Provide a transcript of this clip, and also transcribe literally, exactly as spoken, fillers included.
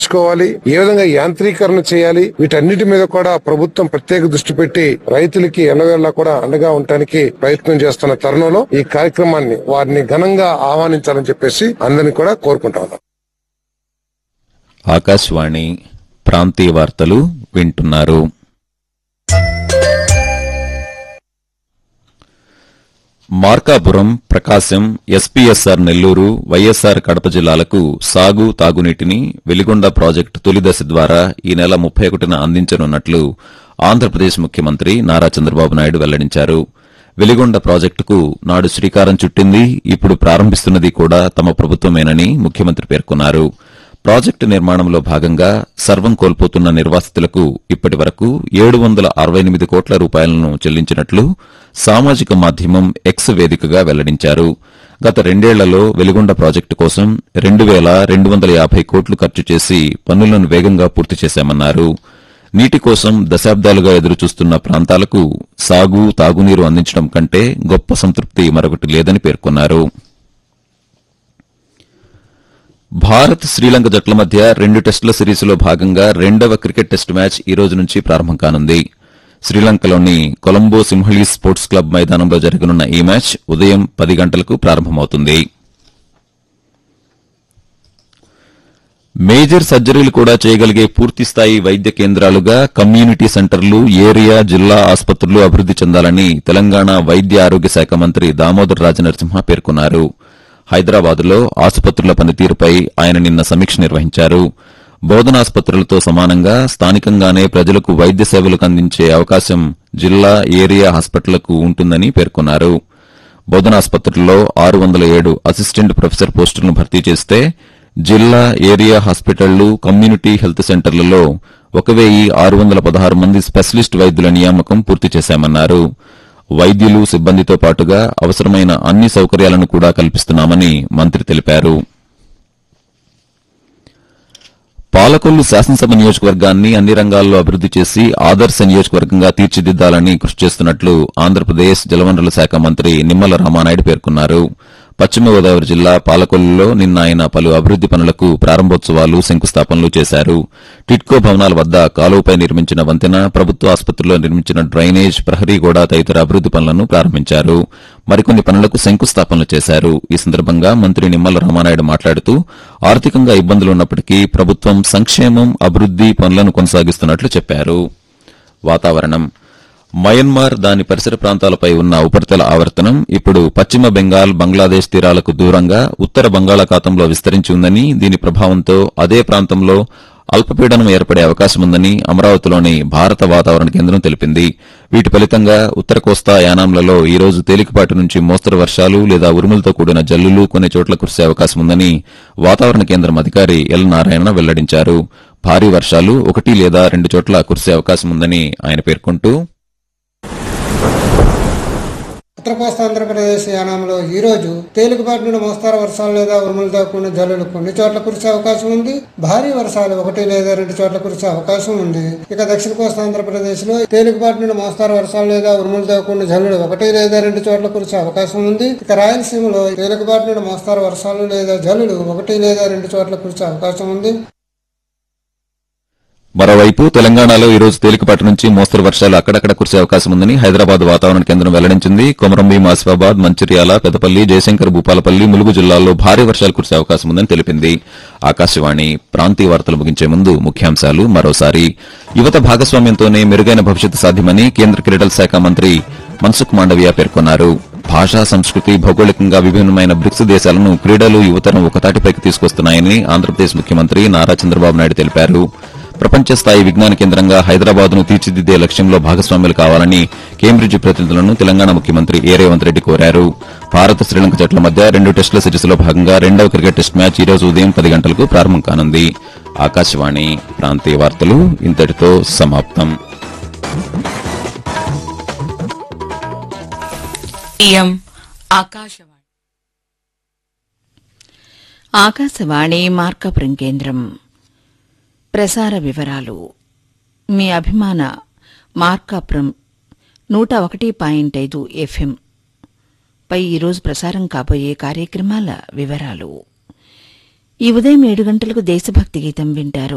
చేసుకోవాలి, ఏ విధంగా యాంత్రీకరణ చేయాలి, వీటన్నిటి మీద కూడా ప్రభుత్వం ప్రత్యేక దృష్టి పెట్టి రైతులకి ఎల్లవేళలా కూడా అండగా ఉండటానికి ప్రయత్నం చేస్తున్న తరుణంలో ఈ కార్యక్రమాన్ని వారిని ఘనంగా ఆహ్వానించాలని చెప్పేసి అందరినీ కూడా కోరుకుంటా ఉన్నాం. ఆకాశవాణి ప్రాంతీయ వార్తలు వింటున్నారు. మార్కాపురం, ప్రకాశం, ఎస్పీఎస్ఆర్ నెల్లూరు, వైఎస్ఆర్ కడప జిల్లాలకు సాగు, తాగునీటిని వెలిగొండ ప్రాజెక్టు తొలిదశ ద్వారా ఈ నెల ముప్పై ఒకటిన అందించనున్నట్లు ఆంధ్రప్రదేశ్ ముఖ్యమంత్రి నారా చంద్రబాబు నాయుడు వెల్లడించారు. వెలిగొండ ప్రాజెక్టుకు నాడు శ్రీకారం చుట్టింది, ఇప్పుడు ప్రారంభిస్తున్నది కూడా తమ ప్రభుత్వమేనని ముఖ్యమంత్రి పేర్కొన్నారు. ప్రాజెక్టు నిర్మాణంలో భాగంగా సర్వం కోల్పోతున్న నిర్వాసితులకు ఇప్పటి వరకు ఏడు వందల అరవై ఎనిమిది కోట్ల రూపాయలను చెల్లించినట్లు సామాజిక మాధ్యమం ఎక్స్ వేదికగా వెల్లడించారు. గత రెండేళ్లలో వెలిగొండ ప్రాజెక్టు కోసం రెండు వేల రెండు వందల యాభై కోట్లు ఖర్చు చేసి పనులను వేగంగా పూర్తి చేశామన్నారు. నీటి కోసం దశాబ్దాలుగా ఎదురుచూస్తున్న ప్రాంతాలకు సాగు, తాగునీరు అందించడం కంటే గొప్ప సంతృప్తి మరొకటి లేదని పేర్కొన్నారు. భారత్, శ్రీలంక జట్ల మధ్య రెండు టెస్టుల సిరీస్లో భాగంగా రెండవ క్రికెట్ టెస్టు మ్యాచ్ ఈ రోజు నుంచి ప్రారంభం కానుంది. శ్రీలంకలోని కొలంబో సింహళీస్ స్పోర్ట్స్ క్లబ్ మైదానంలో జరగనున్న ఈ మ్యాచ్ ఉదయం పది గంటలకు ప్రారంభమవుతుంది. మేజర్ సర్జరీలు కూడా చేయగలిగే పూర్తిస్థాయి వైద్య కేంద్రాలుగా కమ్యూనిటీ సెంటర్లు, ఏరియా, జిల్లా ఆసుపత్రులు అభివృద్ది చెందాలని తెలంగాణ వైద్య ఆరోగ్య శాఖ మంత్రి దామోదర్ రాజనరసింహ పేర్కొన్నారు. హైదరాబాద్లో ఆసుపత్రుల పనితీరుపై ఆయన నిన్న సమీక్ష నిర్వహించారు. బోధనాసుపత్రులతో సమానంగా స్థానికంగానే ప్రజలకు వైద్య సేవలకు అందించే అవకాశం జిల్లా, ఏరియా హాస్పిటళ్లకు ఉంటుందని పేర్కొన్నారు. బోధనాసుపత్రుల్లో ఆరు వందల ఏడు అసిస్టెంట్ ప్రొఫెసర్ పోస్టులను భర్తీ చేస్తే జిల్లా, ఏరియా హాస్పిటళ్లు, కమ్యూనిటీ హెల్త్ సెంటర్లలో ఒక వెయ్యి ఆరు వందల పదహారు మంది స్పెషలిస్ట్ వైద్యుల నియామకం పూర్తి చేశామన్నారు. వైద్యులు, సిబ్బందితో పాటుగా అవసరమైన అన్ని సౌకర్యాలను కూడా కల్పిస్తున్నామని మంత్రి తెలిపారు. పాలకొల్లు శాసనసభ నియోజకవర్గాన్ని అన్ని రంగాల్లో అభివృద్ది చేసి ఆదర్శ నియోజకవర్గంగా తీర్చిదిద్దాలని కృషి చేస్తున్నట్లు ఆంధ్రప్రదేశ్ జలవనరుల శాఖ మంత్రి నిమ్మల రామానాయుడు పేర్కొన్నారు. పశ్చిమ గోదావరి జిల్లా పాలకొల్లులో నిన్న ఆయన పలు అభివృద్ది పనులకు ప్రారంభోత్సవాలు, శంకుస్థాపనలు చేశారు. టిడ్కో భవనాల వద్ద కాలువపై నిర్మించిన వంతెన, ప్రభుత్వ ఆసుపత్రిలో నిర్మించిన డ్రైనేజ్, ప్రహరీ గోడ తదితర అభివృద్ది పనులను ప్రారంభించారు. మరికొన్ని పనులకు శంకుస్థాపనలు చేశారు. ఈ సందర్భంగా మంత్రి నిమ్మల రామానాయుడు మాట్లాడుతూ ఆర్థికంగా ఇబ్బందులున్నప్పటికీ ప్రభుత్వం సంక్షేమం, అభివృద్ది పనులను కొనసాగిస్తున్నట్లు చెప్పారు. వాతావరణం. మయన్మార్, దాని పరిసర ప్రాంతాలపై ఉన్న ఉపరితల ఆవర్తనం ఇప్పుడు పశ్చిమ బెంగాల్, బంగ్లాదేశ్ తీరాలకు దూరంగా ఉత్తర బంగాళాఖాతంలో విస్తరించి ఉందని, దీని ప్రభావంతో అదే ప్రాంతంలో అల్పపీడనం ఏర్పడే అవకాశముందని అమరావతిలోని భారత వాతావరణ కేంద్రం తెలిపింది. వీటి ఫలితంగా ఉత్తర కోస్తా, యానాంలలో ఈ రోజు తేలికపాటి నుంచి మోస్తరు వర్షాలు లేదా ఉరుములతో కూడిన జల్లులు కొన్ని చోట్ల కురిసే అవకాశముందని వాతావరణ కేంద్రం అధికారి ఎల్ నారాయణ వెల్లడించారు. భారీ వర్షాలు ఒకటి లేదా రెండు చోట్ల కురిసే అవకాశముందని ఆయన పేర్కొంటూ, ఉత్తర కోస్తా ఆంధ్రప్రదేశ్ యానాంలో ఈ రోజు తేలికపాటి నుండి మోస్తారు వర్షాలు లేదా ఉరుములతో కూడిన జల్లులు కొన్ని చోట్ల కురిసే అవకాశం ఉంది. భారీ వర్షాలు ఒకటి లేదా రెండు చోట్ల కురిసే అవకాశం ఉంది. ఇక దక్షిణ కోస్తా ఆంధ్రప్రదేశ్ లో తేలికపాటి నుండి మోస్తారు వర్షాలు లేదా ఉరుములతో కూడిన జల్లులు ఒకటి లేదా రెండు చోట్ల కురిసే అవకాశం ఉంది. ఇక రాయలసీమలో తేలికపాటి నుండి మోస్తారు వర్షాలు లేదా జల్లులు ఒకటి లేదా రెండు చోట్ల కురిసే అవకాశం ఉంది. మరోవైపు తెలంగాణలో ఈ రోజు తేలికపాటి నుంచి మోస్తరు వర్షాలు అక్కడక్కడ కురిసే అవకాశం ఉందని హైదరాబాద్ వాతావరణ కేంద్రం వెల్లడించింది. కొమరంభీం, ఆసిఫాబాద్, మంచిర్యాల, పెదపల్లి, జయశంకర్, భూపాలపల్లి, ములుగు జిల్లాల్లో భారీ వర్షాలు కురిసే అవకాశం ఉందని తెలిపింది. ఆకాశవాణి ప్రాంతీయ వార్తలు ముగించే ముందు ముఖ్యాంశాలు మరోసారి. యువత భాగస్వామ్యంతోనే మెరుగైన భవిష్యత్తు సాధ్యమని కేంద్ర క్రీడల శాఖ మంత్రి మన్సుఖ్ మాండవీయ పేర్కొన్నారు. భాషా, సంస్కృతి, భౌగోళికంగా విభిన్నమైన బ్రిక్స్ దేశాలను క్రీడలు యువతను ఒకతాటిపైకి తీసుకొస్తున్నాయని ఆంధ్రప్రదేశ్ ముఖ్యమంత్రి నారా చంద్రబాబు నాయుడు తెలిపారు. ప్రపంచ స్థాయి విజ్ఞాన కేంద్రంగా హైదరాబాద్ ను తీర్చిదిద్దే లక్ష్యంలో భాగస్వాములు కావాలని కేంబ్రిడ్జ్ ప్రతినిధులను తెలంగాణ ముఖ్యమంత్రి ఏ రేవంత్ రెడ్డి కోరారు. భారత, శ్రీలంక జట్ల మధ్య రెండు టెస్టుల సిరీస్లో భాగంగా రెండవ క్రికెట్ టెస్ట్ మ్యాచ్ ఈ రోజు ఉదయం పది గంటలకు ప్రారంభం కానుంది. ఆకాశవాణి ప్రాంతీయ వార్తలు ఇంతటితో సమాప్తం. ఆకాశవాణి మార్కాపురం కేంద్రం. ప్రసార వివరాలు. మీ అభిమాన మార్కాపురం నూట ఒకటి పాయింట్ ఐదు ఎఫ్ఎం పై ఈరోజు ప్రసారం కాబోయే కార్యక్రమాల వివరాలు. ఈ ఉదయం ఏడు గంటలకు దేశభక్తి గీతం వింటారు.